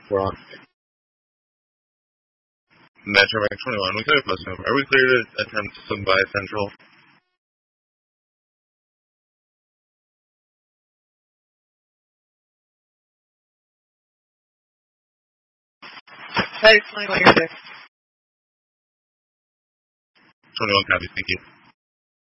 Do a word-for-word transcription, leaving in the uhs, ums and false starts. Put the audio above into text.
We're on. Metro Rank twenty-one, we clear plus over. Are we clear to attempt to swing by Central? Hey, it's Michael, you're there. twenty-one copy, thank you.